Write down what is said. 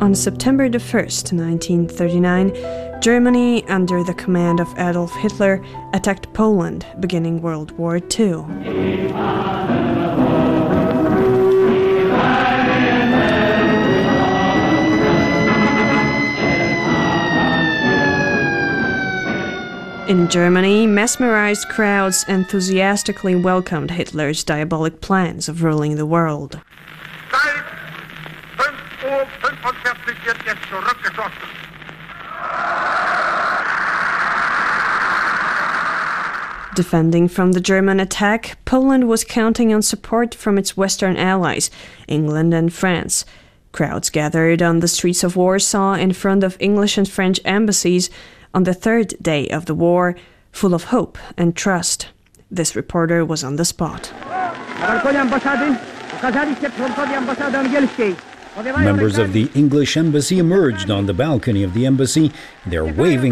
On September the 1st, 1939, Germany, under the command of Adolf Hitler, attacked Poland, beginning World War II. In Germany, mesmerized crowds enthusiastically welcomed Hitler's diabolic plans of ruling the world. Defending from the German attack, Poland was counting on support from its Western allies, England and France. Crowds gathered on the streets of Warsaw in front of English and French embassies on the third day of the war, full of hope and trust. This reporter was on the spot. Members of the English embassy emerged on the balcony of the embassy. They're waving